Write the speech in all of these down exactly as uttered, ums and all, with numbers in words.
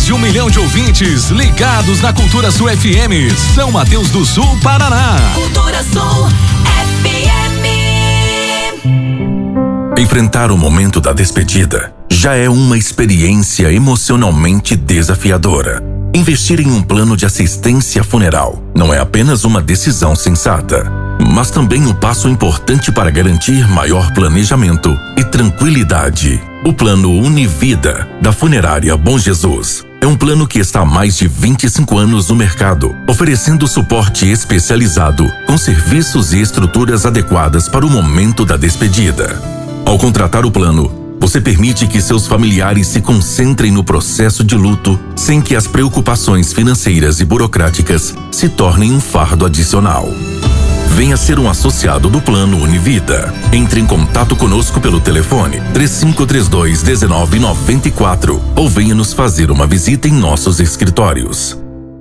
Mais de um milhão de ouvintes ligados na Cultura Sul F M. São Mateus do Sul, Paraná. Cultura Sul F M. Enfrentar o momento da despedida já é uma experiência emocionalmente desafiadora. Investir em um plano de assistência funeral não é apenas uma decisão sensata, mas também um passo importante para garantir maior planejamento e tranquilidade. O Plano Univida, da Funerária Bom Jesus, é um plano que está há mais de vinte e cinco anos no mercado, oferecendo suporte especializado, com serviços e estruturas adequadas para o momento da despedida. Ao contratar o plano, você permite que seus familiares se concentrem no processo de luto sem que as preocupações financeiras e burocráticas se tornem um fardo adicional. Venha ser um associado do Plano Univida. Entre em contato conosco pelo telefone três cinco três dois, um nove nove quatro ou venha nos fazer uma visita em nossos escritórios.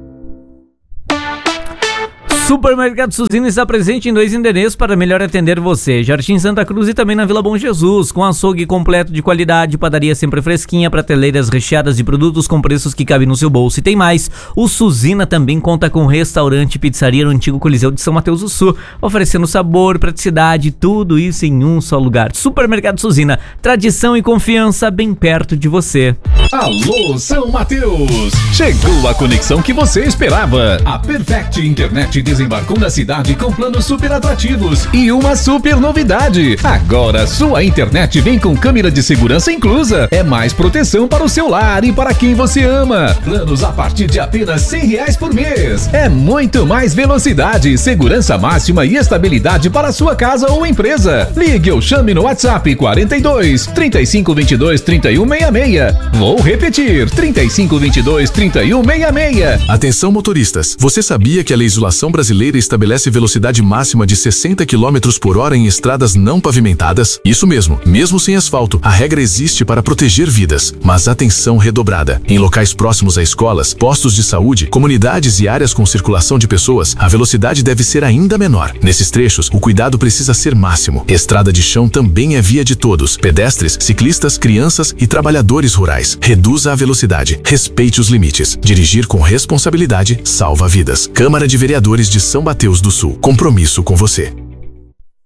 Supermercado Suzino está presente em dois endereços para melhor atender você. Jardim Santa Cruz e também na Vila Bom Jesus, com açougue completo de qualidade, padaria sempre fresquinha, prateleiras recheadas de produtos com preços que cabem no seu bolso. E tem mais, o Suzina também conta com restaurante e pizzaria no antigo Coliseu de São Mateus do Sul, oferecendo sabor, praticidade, tudo isso em um só lugar. Supermercado Suzina, tradição e confiança bem perto de você. Alô, São Mateus! Chegou a conexão que você esperava. A Perfect Internet desembarcou na cidade com planos super atrativos e uma super novidade. Agora sua internet vem com câmera de segurança inclusa. É mais proteção para o seu lar e para quem você ama. Planos a partir de apenas cem reais por mês. É muito mais velocidade, segurança máxima e estabilidade para a sua casa ou empresa. Ligue ou chame no WhatsApp quarenta e dois, trinta e cinco, vinte e dois, trinta e um, sessenta e seis. Vou repetir, trinta e cinco, vinte e dois, trinta e um, sessenta e seis. Atenção motoristas, você sabia que a legislação brasileira estabelece velocidade máxima de sessenta quilômetros por hora em estradas não pavimentadas? Isso mesmo, mesmo sem asfalto, a regra existe para proteger vidas. Mas atenção redobrada. Em locais próximos a escolas, postos de saúde, comunidades e áreas com circulação de pessoas, a velocidade deve ser ainda menor. Nesses trechos, o cuidado precisa ser máximo. Estrada de chão também é via de todos. Pedestres, ciclistas, crianças e trabalhadores rurais. Reduza a velocidade. Respeite os limites. Dirigir com responsabilidade salva vidas. Câmara de Vereadores de São Mateus do Sul. Compromisso com você.